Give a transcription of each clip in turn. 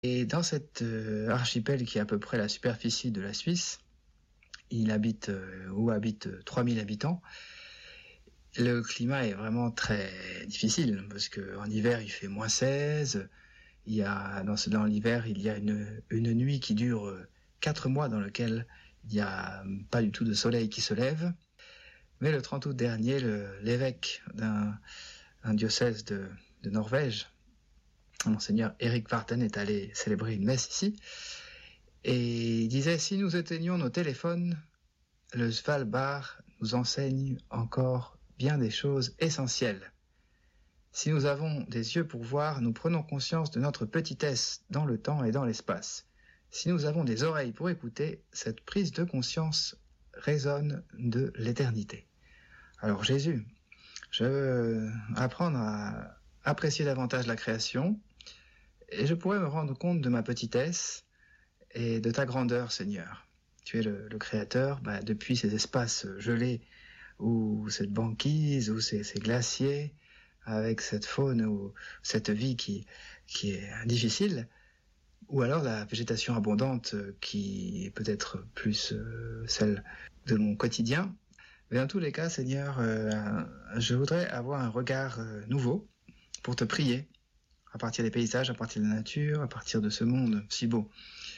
Et dans cet archipel qui est à peu près la superficie de la Suisse, il habite où habitent 3000 habitants. Le climat est vraiment très difficile parce qu'en hiver il fait -16. Il y a dans l'hiver il y a une nuit qui dure 4 mois dans lequel il n'y a pas du tout de soleil qui se lève. Mais le 30 août dernier, l'évêque d'un diocèse de Norvège, Monseigneur Erik Varden, est allé célébrer une messe ici. Et il disait, si nous éteignions nos téléphones, le Svalbard nous enseigne encore bien des choses essentielles. Si nous avons des yeux pour voir, nous prenons conscience de notre petitesse dans le temps et dans l'espace. Si nous avons des oreilles pour écouter, cette prise de conscience résonne de l'éternité. Alors Jésus, je veux apprendre à apprécier davantage la création et je pourrais me rendre compte de ma petitesse et de ta grandeur, Seigneur. Tu es le Créateur, depuis ces espaces gelés ou cette banquise ou ces glaciers avec cette faune ou cette vie qui est difficile, ou alors la végétation abondante qui est peut-être plus celle de mon quotidien. Mais dans tous les cas, Seigneur, je voudrais avoir un regard nouveau pour te prier, à partir des paysages, à partir de la nature, à partir de ce monde si beau.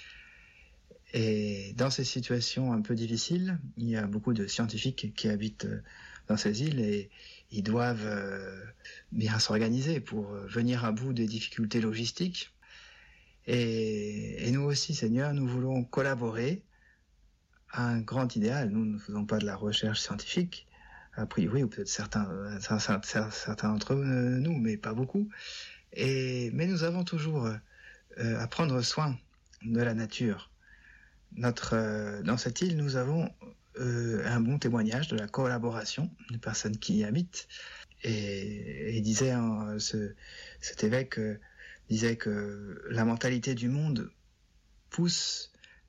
Et dans ces situations un peu difficiles, il y a beaucoup de scientifiques qui habitent dans ces îles et ils doivent bien s'organiser pour venir à bout des difficultés logistiques. Et nous aussi, Seigneur, nous voulons collaborer à un grand idéal. Nous ne faisons pas de la recherche scientifique, a priori, ou peut-être certains d'entre nous, mais pas beaucoup. Mais nous avons toujours à prendre soin de la nature. Dans cette île, nous avons un bon témoignage de la collaboration des personnes qui y habitent. Et il disait, cet évêque disait que la mentalité du monde pousse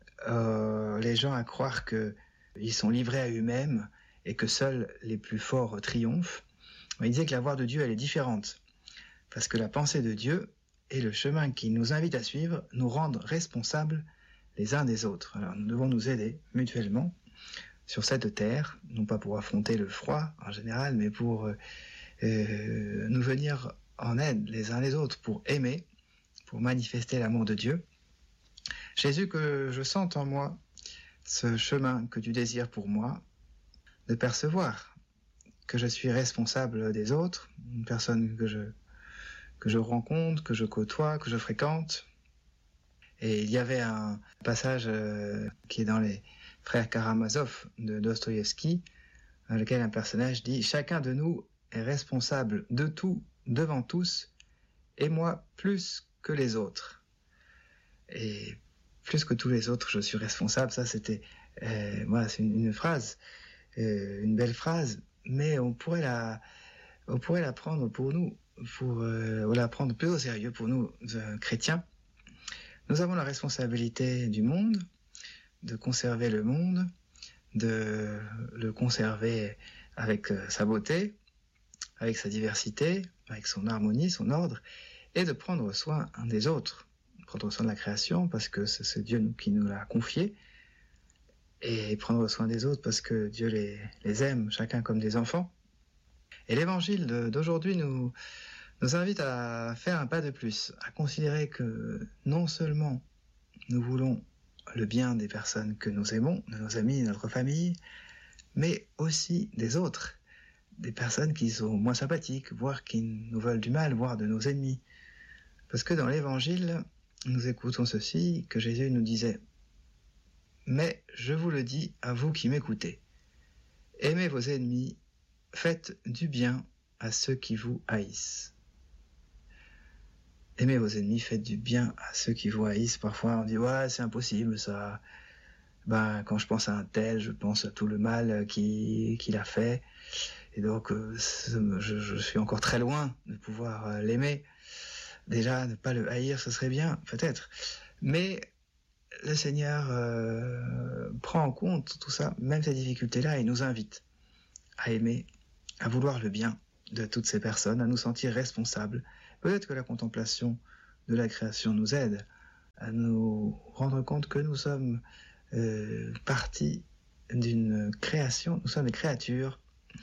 les gens à croire qu'ils sont livrés à eux-mêmes et que seuls les plus forts triomphent. Il disait que la voie de Dieu, elle est différente. Parce que la pensée de Dieu et le chemin qu'il nous invite à suivre nous rendent responsables les uns des autres. Alors nous devons nous aider mutuellement sur cette terre, non pas pour affronter le froid en général, mais pour nous venir en aide les uns les autres, pour aimer, pour manifester l'amour de Dieu. Jésus, que je sente en moi ce chemin que tu désires pour moi, de percevoir que je suis responsable des autres, une personne que je rencontre, que je côtoie, que je fréquente. Et il y avait un passage qui est dans les Frères Karamazov de Dostoïevski, dans lequel un personnage dit « Chacun de nous est responsable de tout, devant tous, et moi plus que les autres. » Et plus que tous les autres, je suis responsable. Ça, c'était c'est une phrase, une belle phrase, mais on pourrait la prendre pour nous, pour la prendre plus au sérieux pour nous, chrétiens. Nous avons la responsabilité du monde, de conserver le monde, de le conserver avec sa beauté, avec sa diversité, avec son harmonie, son ordre, et de prendre soin des autres, prendre soin de la création parce que c'est Dieu qui nous l'a confié, et prendre soin des autres parce que Dieu les aime, chacun comme des enfants. Et l'évangile d'aujourd'hui nous invite à faire un pas de plus, à considérer que non seulement nous voulons le bien des personnes que nous aimons, de nos amis, de notre famille, mais aussi des autres, des personnes qui sont moins sympathiques, voire qui nous veulent du mal, voire de nos ennemis. Parce que dans l'évangile, nous écoutons ceci, que Jésus nous disait « Mais je vous le dis à vous qui m'écoutez, aimez vos ennemis, faites du bien à ceux qui vous haïssent. » Aimez vos ennemis, faites du bien à ceux qui vous haïssent. Parfois, on dit, ouais, c'est impossible, ça. Quand je pense à un tel, je pense à tout le mal qu'il a fait. Et donc, je suis encore très loin de pouvoir l'aimer. Déjà, ne pas le haïr, ce serait bien, peut-être. Mais le Seigneur prend en compte tout ça, même ces difficultés-là, et nous invite à aimer, à vouloir le bien de toutes ces personnes, à nous sentir responsables. Peut-être que la contemplation de la création nous aide à nous rendre compte que nous sommes partie d'une création, nous sommes des créatures,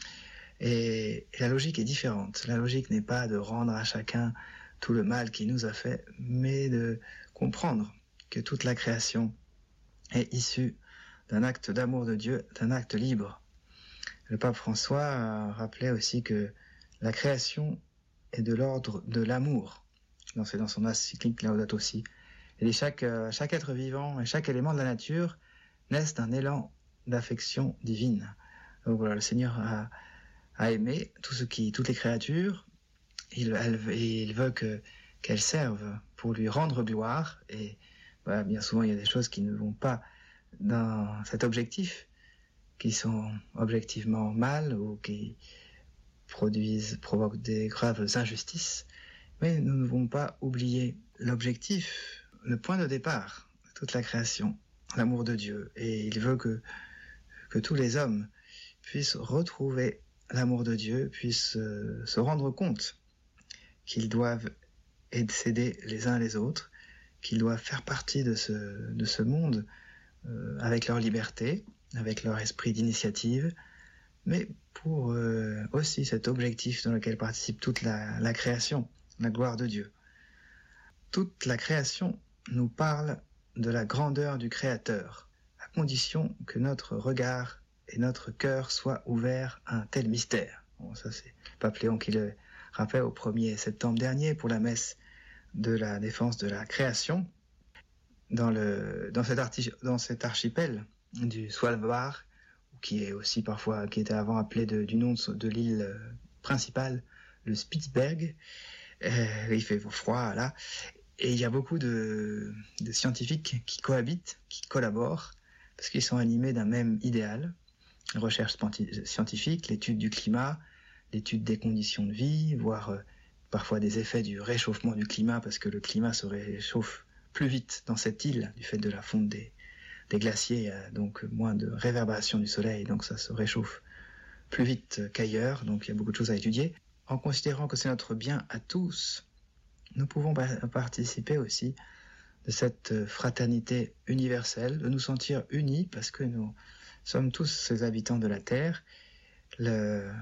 et la logique est différente. La logique n'est pas de rendre à chacun tout le mal qu'il nous a fait, mais de comprendre que toute la création est issue d'un acte d'amour de Dieu, d'un acte libre. Le pape François rappelait aussi que la création est de l'ordre de l'amour. C'est dans son encyclique Laudato Si. Et chaque être vivant et chaque élément de la nature naissent d'un élan d'affection divine. Donc voilà, le Seigneur a aimé toutes les créatures. Il veut qu'elles servent pour lui rendre gloire. Et bien souvent, il y a des choses qui ne vont pas dans cet objectif, qui sont objectivement mal ou qui provoquent des graves injustices. Mais nous ne devons pas oublier l'objectif, le point de départ de toute la création, l'amour de Dieu. Et il veut que tous les hommes puissent retrouver l'amour de Dieu, puissent se rendre compte qu'ils doivent s'aider les uns les autres, qu'ils doivent faire partie de ce monde avec leur liberté, avec leur esprit d'initiative, mais pour aussi cet objectif dans lequel participe toute la création, la gloire de Dieu. Toute la création nous parle de la grandeur du Créateur, à condition que notre regard et notre cœur soient ouverts à un tel mystère. Bon, ça c'est Pape Léon qui le rappelle au 1er septembre dernier pour la messe de la défense de la création. Dans cet archipel du Svalbard, qui était avant appelé du nom de l'île principale, le Spitzberg. Il fait froid là, et il y a beaucoup de scientifiques qui cohabitent, qui collaborent, parce qu'ils sont animés d'un même idéal, la recherche scientifique, l'étude du climat, l'étude des conditions de vie, voire parfois des effets du réchauffement du climat, parce que le climat se réchauffe plus vite dans cette île du fait de la fonte des glaciers, donc moins de réverbération du soleil, donc ça se réchauffe plus vite qu'ailleurs, donc il y a beaucoup de choses à étudier. En considérant que c'est notre bien à tous, nous pouvons participer aussi de cette fraternité universelle, de nous sentir unis parce que nous sommes tous ces habitants de la terre. Le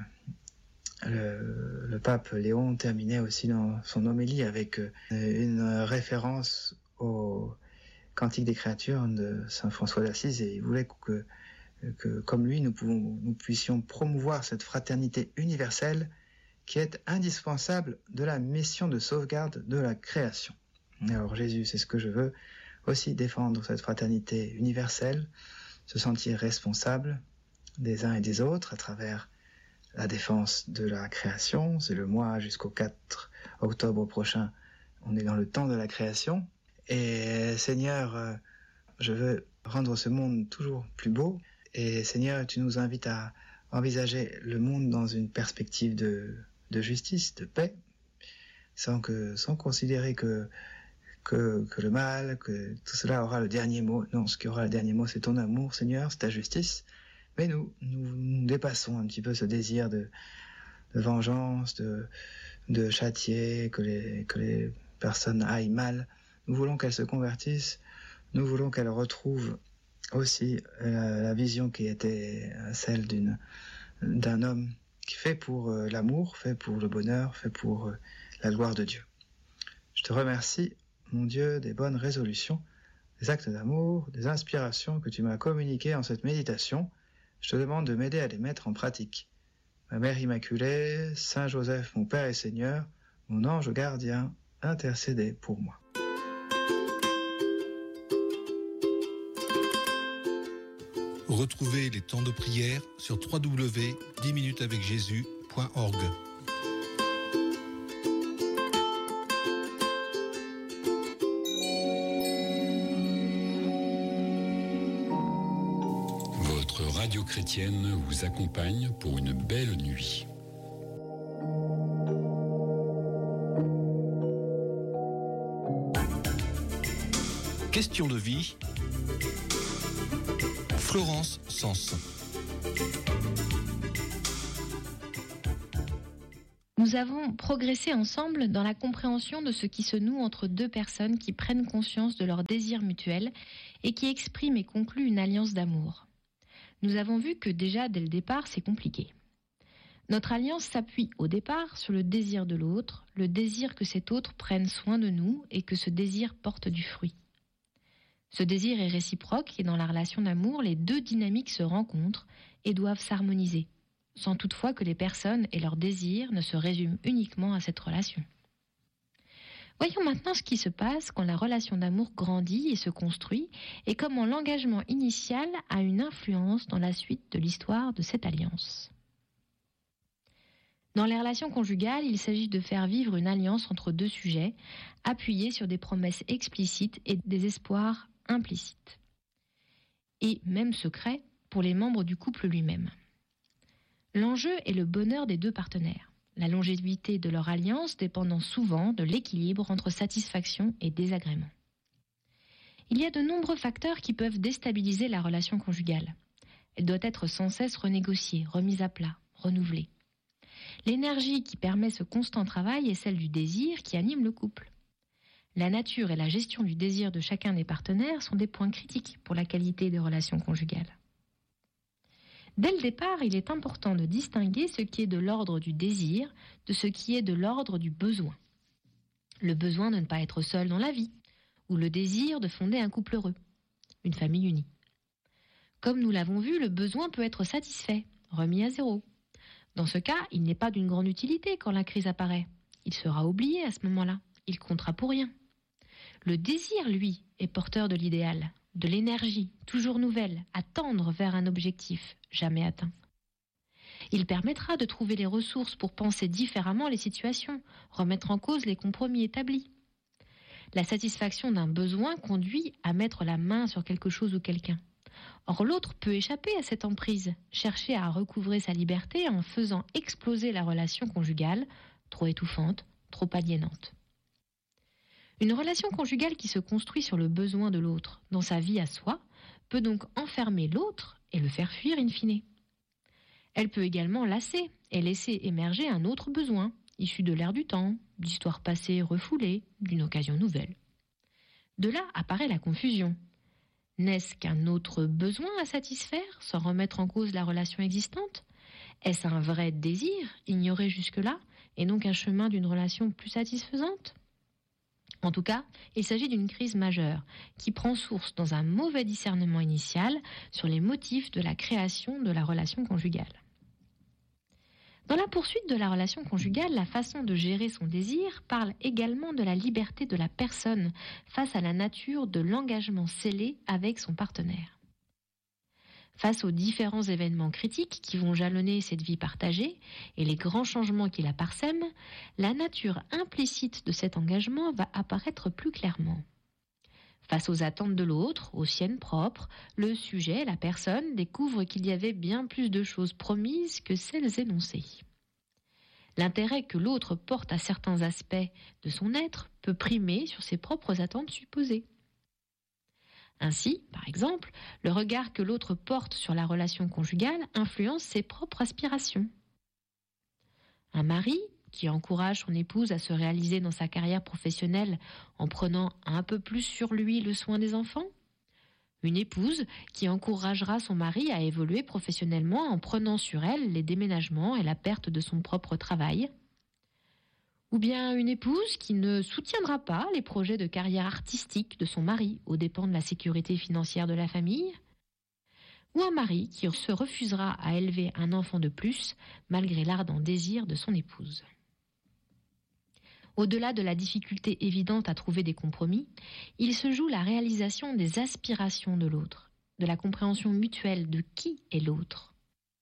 pape Léon terminait aussi dans son homélie avec une référence au Cantique des créatures de Saint François d'Assise, et il voulait que comme lui, nous puissions promouvoir cette fraternité universelle qui est indispensable de la mission de sauvegarde de la création. Alors Jésus, c'est ce que je veux aussi, défendre cette fraternité universelle, se sentir responsable des uns et des autres à travers la défense de la création. C'est le mois jusqu'au 4 octobre prochain, on est dans le temps de la création. Et Seigneur, je veux rendre ce monde toujours plus beau. Et Seigneur, tu nous invites à envisager le monde dans une perspective de justice, de paix, sans considérer que le mal, que tout cela aura le dernier mot. Non, ce qui aura le dernier mot, c'est ton amour, Seigneur, c'est ta justice. Mais nous dépassons un petit peu ce désir de vengeance, de châtier, que les personnes aillent mal. Nous voulons qu'elles se convertissent, nous voulons qu'elles retrouvent aussi la vision qui était celle d'un homme qui fait pour l'amour, fait pour le bonheur, fait pour la gloire de Dieu. Je te remercie, mon Dieu, des bonnes résolutions, des actes d'amour, des inspirations que tu m'as communiquées en cette méditation. Je te demande de m'aider à les mettre en pratique. Ma Mère Immaculée, Saint Joseph, mon Père et Seigneur, mon ange gardien, intercédez pour moi. Retrouvez les temps de prière sur www.10minutesavecjésus.org. Votre radio chrétienne vous accompagne pour une belle nuit. Question de vie. Florence Sens. Nous avons progressé ensemble dans la compréhension de ce qui se noue entre deux personnes qui prennent conscience de leurs désirs mutuels et qui expriment et concluent une alliance d'amour. Nous avons vu que déjà dès le départ, c'est compliqué. Notre alliance s'appuie au départ sur le désir de l'autre, le désir que cet autre prenne soin de nous et que ce désir porte du fruit. Ce désir est réciproque et dans la relation d'amour, les deux dynamiques se rencontrent et doivent s'harmoniser, sans toutefois que les personnes et leurs désirs ne se résument uniquement à cette relation. Voyons maintenant ce qui se passe quand la relation d'amour grandit et se construit et comment l'engagement initial a une influence dans la suite de l'histoire de cette alliance. Dans les relations conjugales, il s'agit de faire vivre une alliance entre deux sujets, appuyée sur des promesses explicites et des espoirs implicites, et même secrets pour les membres du couple lui-même. L'enjeu est le bonheur des deux partenaires, la longévité de leur alliance dépendant souvent de l'équilibre entre satisfaction et désagrément. Il y a de nombreux facteurs qui peuvent déstabiliser la relation conjugale. Elle doit être sans cesse renégociée, remise à plat, renouvelée. L'énergie qui permet ce constant travail est celle du désir qui anime le couple. La nature et la gestion du désir de chacun des partenaires sont des points critiques pour la qualité des relations conjugales. Dès le départ, il est important de distinguer ce qui est de l'ordre du désir de ce qui est de l'ordre du besoin. Le besoin de ne pas être seul dans la vie, ou le désir de fonder un couple heureux, une famille unie. Comme nous l'avons vu, le besoin peut être satisfait, remis à zéro. Dans ce cas, il n'est pas d'une grande utilité quand la crise apparaît. Il sera oublié à ce moment-là. Il comptera pour rien. Le désir, lui, est porteur de l'idéal, de l'énergie, toujours nouvelle, à tendre vers un objectif, jamais atteint. Il permettra de trouver les ressources pour penser différemment les situations, remettre en cause les compromis établis. La satisfaction d'un besoin conduit à mettre la main sur quelque chose ou quelqu'un. Or, l'autre peut échapper à cette emprise, chercher à recouvrer sa liberté en faisant exploser la relation conjugale, trop étouffante, trop aliénante. Une relation conjugale qui se construit sur le besoin de l'autre, dans sa vie à soi, peut donc enfermer l'autre et le faire fuir in fine. Elle peut également lasser et laisser émerger un autre besoin, issu de l'air du temps, d'histoires passées refoulées, d'une occasion nouvelle. De là apparaît la confusion. N'est-ce qu'un autre besoin à satisfaire, sans remettre en cause la relation existante ? Est-ce un vrai désir, ignoré jusque-là, et donc un chemin d'une relation plus satisfaisante ? En tout cas, il s'agit d'une crise majeure, qui prend source dans un mauvais discernement initial sur les motifs de la création de la relation conjugale. Dans la poursuite de la relation conjugale, la façon de gérer son désir parle également de la liberté de la personne face à la nature de l'engagement scellé avec son partenaire. Face aux différents événements critiques qui vont jalonner cette vie partagée et les grands changements qui la parsèment, la nature implicite de cet engagement va apparaître plus clairement. Face aux attentes de l'autre, aux siennes propres, le sujet, la personne, découvre qu'il y avait bien plus de choses promises que celles énoncées. L'intérêt que l'autre porte à certains aspects de son être peut primer sur ses propres attentes supposées. Ainsi, par exemple, le regard que l'autre porte sur la relation conjugale influence ses propres aspirations. Un mari qui encourage son épouse à se réaliser dans sa carrière professionnelle en prenant un peu plus sur lui le soin des enfants. Une épouse qui encouragera son mari à évoluer professionnellement en prenant sur elle les déménagements et la perte de son propre travail. Ou bien une épouse qui ne soutiendra pas les projets de carrière artistique de son mari aux dépens de la sécurité financière de la famille. Ou un mari qui se refusera à élever un enfant de plus malgré l'ardent désir de son épouse. Au-delà de la difficulté évidente à trouver des compromis, il se joue la réalisation des aspirations de l'autre, de la compréhension mutuelle de qui est l'autre.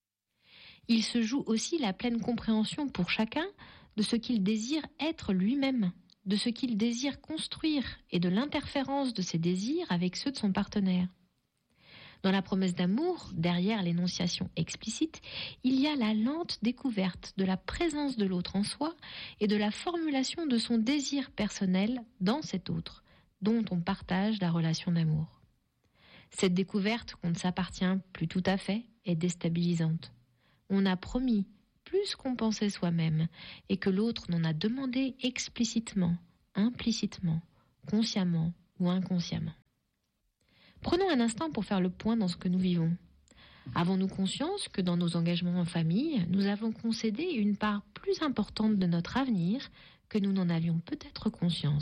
Il se joue aussi la pleine compréhension pour chacun de ce qu'il désire être lui-même, de ce qu'il désire construire et de l'interférence de ses désirs avec ceux de son partenaire. Dans la promesse d'amour, derrière l'énonciation explicite, il y a la lente découverte de la présence de l'autre en soi et de la formulation de son désir personnel dans cet autre, dont on partage la relation d'amour. Cette découverte qu'on ne s'appartient plus tout à fait est déstabilisante. On a promis, plus qu'on pensait soi-même et que l'autre n'en a demandé explicitement, implicitement, consciemment ou inconsciemment. Prenons un instant pour faire le point dans ce que nous vivons. Avons-nous conscience que dans nos engagements en famille, nous avons concédé une part plus importante de notre avenir que nous n'en avions peut-être conscience ?